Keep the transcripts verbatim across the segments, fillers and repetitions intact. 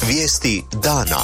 Vijesti dana.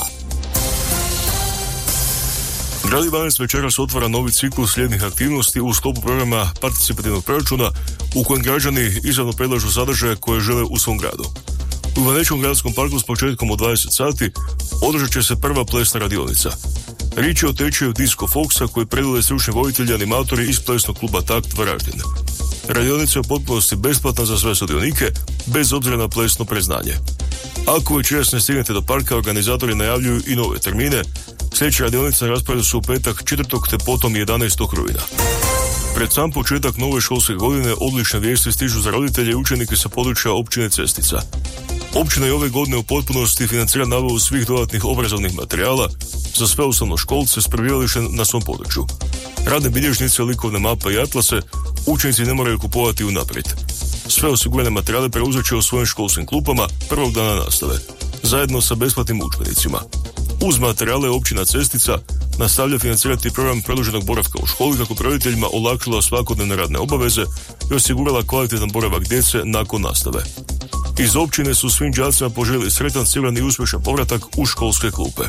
Grad Ivanec večeras otvara novi ciklus slijednih aktivnosti u sklopu programa participativnog proračuna u kojem građani izravno predlažu sadržaje koje žele u svom gradu. U Ivanečkom gradskom parku s početkom u dvadeset sati održat će se prva plesna radionica. Riječ je o tečaju Disco Foxa koji predvode stručni voditelji i animatori iz plesnog kluba Takt Varaždin. Radionica je u potpunosti besplatna za sve sudionike, bez obzira na plesno predznanje. Ako večeras ne stignete do parka, organizatori najavljuju i nove termine. Sljedeća radionica raspravlja su u petak četvrtog te potom jedanaestog rujna. Pred sam početak nove školske godine odlične vijesti stižu za roditelje i učenike sa područja općine Cestica. Općina je ove godine u potpunosti financira nabavu svih dodatnih obrazovnih materijala za sve osnovnoškolce s prebivalištem na svom području. Radne bilježnice, likovne mape i atlase učenici ne moraju kupovati unaprijed. Sve osigurane materijale preuzet će u svojim školskim klupama prvog dana nastave, zajedno sa besplatnim udžbenicima. Uz materijale općina Cestica nastavlja financirati program produženog boravka u školi kako bi roditeljima olakšala svakodnevne radne obaveze i osigurala kvalitetan boravak djece nakon nastave. Iz općine su svim đacima poželjeli sretan, siguran i uspješan povratak u školske klupe.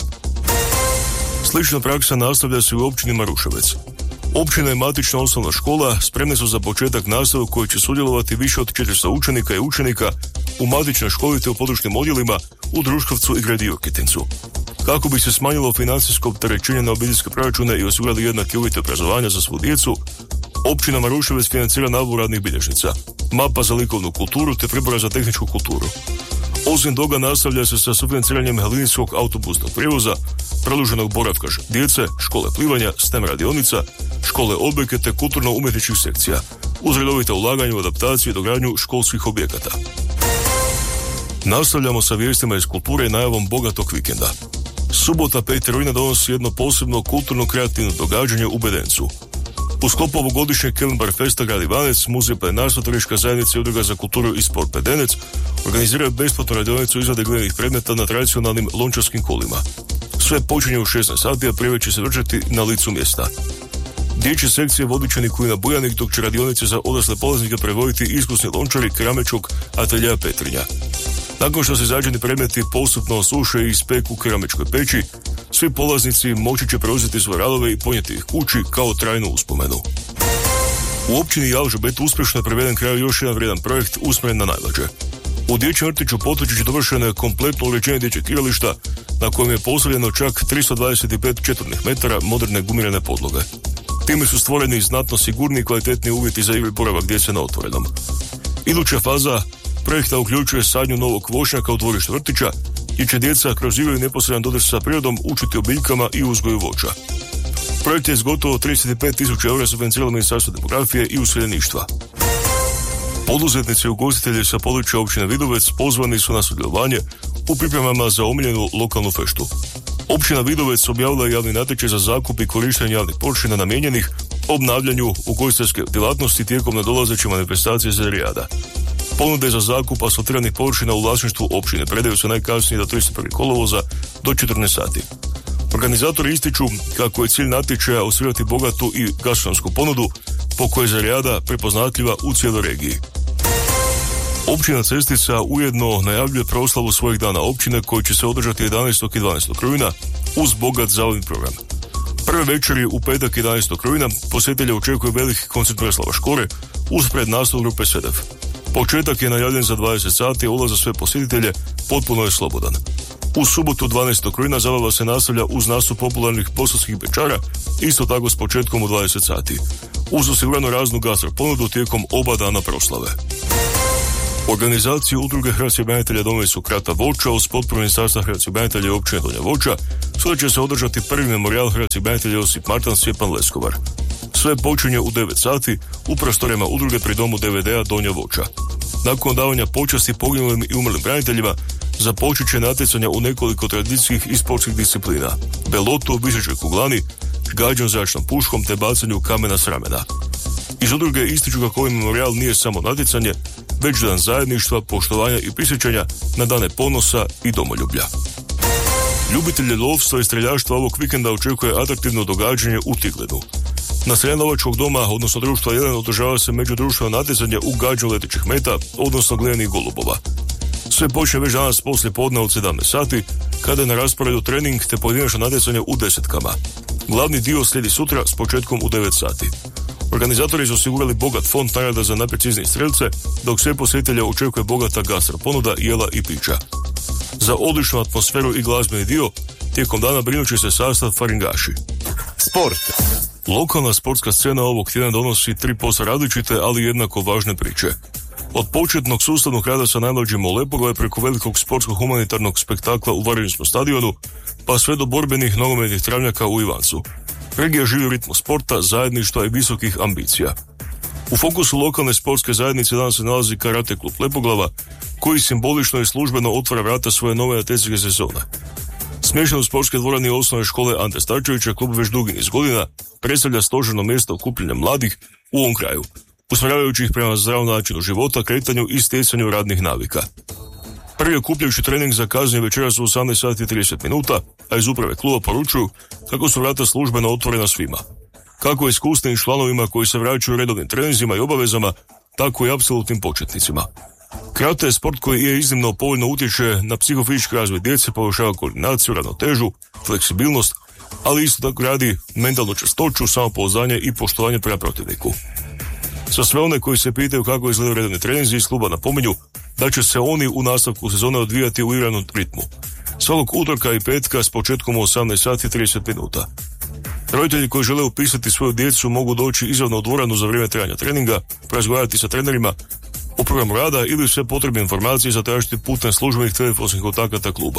Slična praksa nastavlja se u općini Maruševec. Općina i matična osnovna škola spremne su za početak nastave u kojoj će sudjelovati više od četiristo učenika i učenika u matičnoj školi te u područnim odjelima u Druškovcu i Gredi Joketincu. Kako bi se smanjilo financijsko opterećenje na obiteljske proračune i osigurali jednake uvjete obrazovanja za svu djecu, općina Maruševec financira nabavu radnih bilježnica, mapa za likovnu kulturu te pribora za tehničku kulturu. Osim toga nastavlja se sa sufinanciranjem linijskog autobusnog prijevoza, produženog boravka djece, škole plivanja, stem radionica, škole odbojke te kulturno-umjetničkih sekcija, uz redovite ulaganje u adaptaciju i dogradnju školskih objekata. Nastavljamo sa vijestima iz kulture i najavom bogatog vikenda. Subota peti rujna donosi jedno posebno kulturno-kreativno događanje u Bedencu. U sklopu ovogodišnjeg Kelenbar Festa grad Ivanec, Muzej planinarstva, turistička zajednica i udruga za kulturu i sport Bedenec organiziraju besplatnu radionicu izrade gledanih predmeta na tradicionalnim lončarskim kolima. Sve počinje u šesnaest sati, a prije će se vršiti na licu mjesta. Dječje sekcije vodit će Nikolina Bujanik, dok će radionice za odrasle polaznike prevoditi iskusni lončari keramičkog ateljeja Petrinja. Nakon što se izrađeni predmeti postupno osuše i ispeku u keramičkoj peći, svi polaznici moći će preuzeti svoje radove i ponijeti ih kući kao trajnu uspomenu. U općini Jalžabet uspješno je priveden kraju još jedan vrijedan projekt usmjeren na najmlađe. U dječjem vrtiću Potočić dovršeno je kompletno uređenje dječjeg igrališta na kojem je postavljeno čak tristo dvadeset pet četvornih metara moderne gumirane podloge. Time su stvoreni znatno sigurni i kvalitetni uvjeti za igru i boravak djece na otvorenom. Iduća faza projekta uključuje sadnju novog voćnjaka u dvorištu vrtića gdje će djeca kroz igru i neposredan dodir sa prirodom učiti o biljkama i uzgoju voća. Projekt je s gotovo trideset pet tisuća eura subvencioniralo Ministarstvo demografije i useljeništva. Poduzetnici i ugostitelji sa područja općine Vidovec pozvani su na sudjelovanje u pripremama za omiljenu lokalnu feštu. Općina Vidovec objavila javni natječaj za zakup i korištenje javnih površina namijenjenih obnavljanju ugostiteljske djelatnosti tijekom nadolazeće manifestacije Zerijada. Ponude za zakup asfaltiranih površina u vlasništvu općine predaju se najkasnije do trideset prvog kolovoza do četrnaest sati. Organizatori ističu kako je cilj natječaja osigurati bogatu i gastronomsku ponudu po kojoj je Zerijada prepoznatljiva u cijeloj regiji. Općina Cestica ujedno najavljuje proslavu svojih dana općine koji će se održati jedanaestog i dvanaestog rujna uz bogat zabavni program. Prve večeri u petak jedanaestog rujna posjetitelja očekuje veliki koncert Miroslava Škore uz prednastav grupe Sedef. Početak je najavljen za dvadeset sati, a ulaz za sve posjetitelje potpuno je slobodan. U subotu dvanaestog rujna zabava se nastavlja uz nastup popularnih bosanskih bečara, isto tako s početkom u dvadeset sati. Uz osiguranu raznu gastro ponudu tijekom oba dana proslave. Organizaciju udruge hrvatskih branitelja Domovinskog rata Voća uz potporu Ministarstva hrvatskih branitelja i općine Donja Voća sutra će se održati prvi memorijal hrvatskih branitelja Josip Martan Stjepan Leskovar. Sve počinje u devet sati u prostorijama udruge pri domu D V D-a Donja Voća. Nakon davanja počasti poginulim i umrlim braniteljima započet će natjecanja u nekoliko tradicijskih i sportskih disciplina: belotu, visećoj kuglani, gađanju zračnom puškom te bacanju kamena s ramena. Iz udruge ističu kako ovaj memorijal nije samo natjecanje, već dan zajedništva, poštovanja i prisjećanja na dane ponosa i domoljublja. Ljubitelje lovstva i streljaštva ovog vikenda očekuje atraktivno događanje u Tiglinu. Na strani lovačkog doma, odnosno društva jedan, održava se međudruštveno natjecanje u gađanju letećih meta, odnosno gledanih golubova. Sve počne već danas poslije podne od sedamnaest sati, kada je na rasporedu trening te pojedinačno natjecanje u desetkama. Glavni dio slijedi sutra s početkom u devet sati. Organizatori su osigurali bogat fond nagrada za najpreciznije strelce, dok sve posjetitelja očekuje bogata gastro ponuda, jela i pića. Za odličnu atmosferu i glazbeni dio tijekom dana brinući se sastav faringaši. Sport. Lokalna sportska scena ovog tjedna donosi tri posve različite, ali jednako važne priče. Od početnog sustavnog rada sa najmlađim u Lepoglave preko velikog sportskog humanitarnog spektakla u Varaždinskom stadionu, pa sve do borbenih nogometnih travnjaka u Ivancu. Regija živi u ritmu sporta, zajedništva i visokih ambicija. U fokusu lokalne sportske zajednice danas se nalazi Karate klub Lepoglava, koji simbolično i službeno otvara vrata svoje nove atletske sezone. Smješten u sportske dvorani osnovne škole Ante Starčevića, klub već dugi niz godina predstavlja stožerno mjesto okupljenja mladih u ovom kraju, usmjeravajući ih prema zdravom načinu života, kretanju i stjecanju radnih navika. Prvi okupljajući trening zakazan je večeras u osamnaest sati i trideset minuta, a iz uprave kluba poručuju kako su vrata službeno otvorena svima. Kako iskusnim članovima koji se vraćaju redovnim treninzima i obavezama, tako i apsolutnim početnicima. Karate je sport koji je iznimno povoljno utječe na psihofizički razvoj djece, poboljšava koordinaciju, ravnotežu, fleksibilnost, ali isto tako radi mentalnu čvrstoću, samopouzdanje i poštovanje prema protivniku. Za sve one koji se pitaju kako izgledaju redovni treninzi iz kluba napominju da će se oni u nastavku sezone odvijati u igranom ritmu. Svakog utorka i petka s početkom u osamnaest sati i trideset minuta. Roditelji koji žele upisati svoju djecu mogu doći izravno u dvoranu za vrijeme trajanja treninga, porazgovarati sa trenerima o programu rada ili sve potrebne informacije zatražiti putem službenih telefonskih kontakata kluba.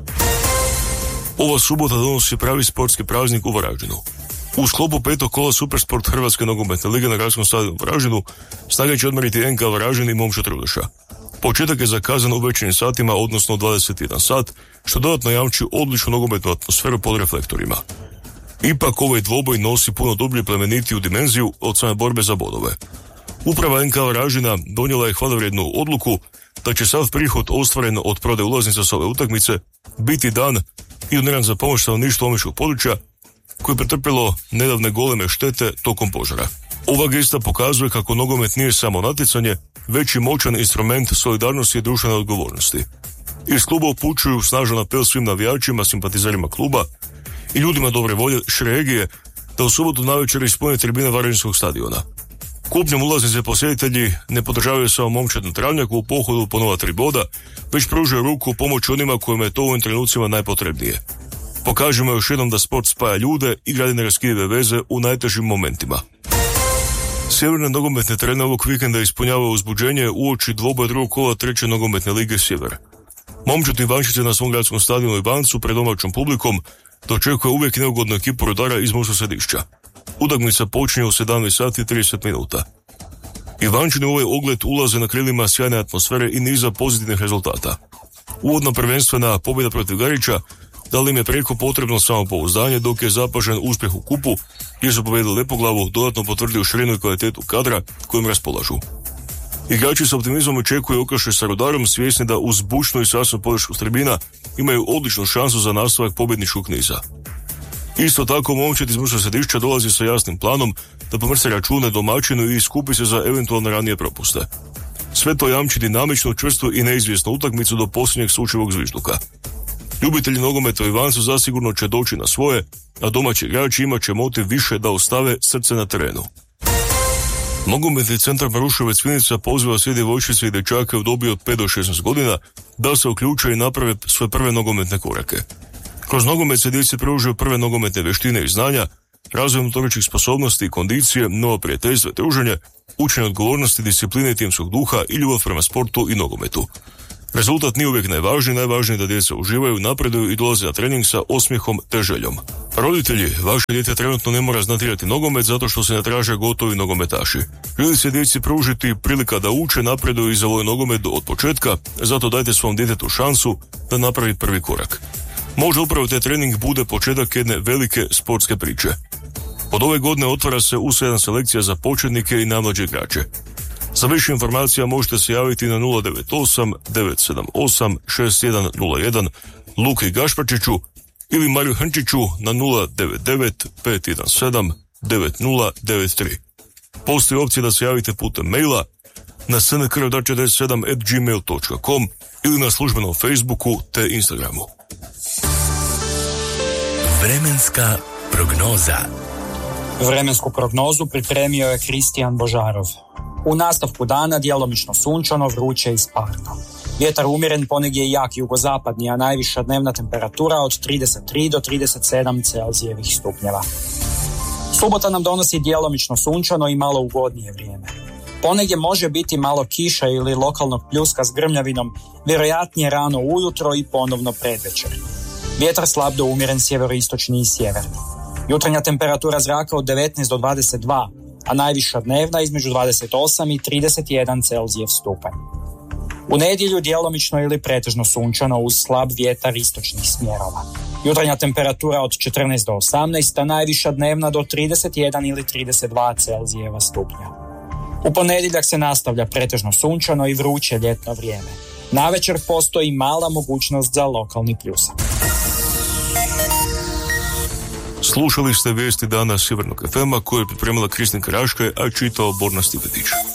Ova subota donosi pravi sportski praznik u Varaždinu. U sklopu petog kola Supersport Hrvatske nogometne lige na gradskom stadionu u Varaždinu snage će odmjeriti N K Varaždin i Momčad Rudeša. Početak je zakazan u večernjim satima, odnosno dvadeset jedan sat, što dodatno jamči odličnu nogometnu atmosferu pod reflektorima. Ipak ovaj dvoboj nosi puno dublju i plemenitiju dimenziju od same borbe za bodove. Uprava N K Varaždina donijela je hvalevrijednu odluku da će sav prihod ostvaren od prodaje ulaznica s ove utakmice biti dan i doniran za pomoć stanovništvu omiškog područja koje je pretrpjelo nedavne goleme štete tokom požara. Ova gesta pokazuje kako nogomet nije samo natjecanje, već i moćan instrument solidarnosti i društvene odgovornosti. Iz kluba upućuju snažan apel svim navijačima, simpatizerima kluba i ljudima dobre volje šire regije da u subotu navečer ispune tribine Varaždinskog stadiona. Kupnjom ulaznice posjetitelji ne podržavaju samo momčad na travnjaku u pohodu po nova tri boda, već pružaju ruku u pomoć onima kojima je to u ovim trenucima najpotrebnije. Pokažemo još jednom da sport spaja ljude i gradi neraskidive veze u najtežim momentima. Sjeverne nogometne terene ovog vikenda ispunjavaju uzbuđenje uoči dvoboja drugog kola treće nogometne lige Sjever. Momčad Ivančice na svom gradskom stadionu i Bancu pred domaćom publikom dočekuje uvijek neugodnu ekipu Rudara iz Murskog Središća. Utakmica počinje u sedamnaest sati i trideset minuta. Ivančani u ovaj ogled ulaze na krilima sjajne atmosfere i niza pozitivnih rezultata. Uvodna prvenstvena pobjeda protiv Garića dali im je preko potrebno samopouzdanje, dok je zapažen uspjeh u kupu jer su pobjedili Lepoglavu, dodatno potvrdio širinu i kvalitetu kadra kojim raspolažu. Igrači s optimizmom očekuju okršaj sa Rudarom, svjesni da uz bučnu i sasvim podršku tribina imaju odličnu šansu za nastavak pobjedničkog niza. Isto tako Momčad iz Murskog Središća dolazi sa jasnim planom da pomrse račune domaćinu i skupi se za eventualne ranije propuste. Sve to jamči dinamičnu, čvrstu i neizvjesnu utakmicu do posljednjeg sučevog zvižduka. Ljubitelji nogometa u Ivancu zasigurno će doći na svoje, a domaći igrači imat će motiv više da ostave srce na terenu. Nogometni centar Maruševec Vinica poziva sve djevojčice i dječake u dobi od pet do šesnaest godina da se uključe i naprave svoje prve nogometne korake. Kroz nogomet se djeci pružaju prve nogometne vještine i znanja, razvoj motoričkih sposobnosti i kondicije, novo prijateljstvo i druženje, učenje odgovornosti, discipline i timskog duha i ljubav prema sportu i nogometu. Rezultat nije uvijek najvažniji, najvažniji da djeca uživaju, napreduju i dolaze na trening sa osmijehom te željom. Roditelji, vaše dijete trenutno ne mora znati igrati nogomet zato što se ne traže gotovi nogometaši. Želi se djeci pružiti prilika da uče, napreduju i zavole nogomet od početka, zato dajte svom djetetu šansu da napravi prvi korak. Možda upravo taj trening bude početak jedne velike sportske priče. Od ove godine otvara se U sedam selekcija za početnike i najmlađe igrače. Za više informacija možete se javiti na nula devet osam devet sedam osam šest jedan nula jedan Luki Gašparčiću ili Mariju Hrnčiću na nula devet devet pet jedan sedam devet nula devet tri. Postoji opcija da se javite putem maila, na s n k r četrdeset sedam at gmail dot com ili na službenom Facebooku te Instagramu. Vremenska prognoza. Vremensku prognozu pripremio je Kristijan Božarov. U nastavku dana djelomično sunčano, vruće i sparno. Vjetar umjeren, ponegdje jak jugozapadni, a najviša dnevna temperatura od trideset tri do trideset sedam Celzijevih stupnjeva. Subota nam donosi djelomično sunčano i malo ugodnije vrijeme. Ponegdje može biti malo kiša ili lokalnog pljuska s grmljavinom, vjerojatnije rano ujutro i ponovno predvečer. Vjetar slab do umjeren sjeveroistočni i sjeverni. Jutarnja temperatura zraka od devetnaest do dvadeset dva, a najviša dnevna između dvadeset osam i trideset jedan Celzijev stupanj. U nedjelju djelomično ili pretežno sunčano uz slab vjetar istočnih smjerova. Jutarnja temperatura od četrnaest do osamnaest, a najviša dnevna do trideset jedan ili trideset dva Celzijeva stupnja. U ponedjeljak se nastavlja pretežno sunčano i vruće ljetno vrijeme. Navečer postoji mala mogućnost za lokalni pljusak. Slušali ste vijesti dana Sjevernog ef ema koje je pripremila Kristin Karaška, a čitao Borna Stipetić.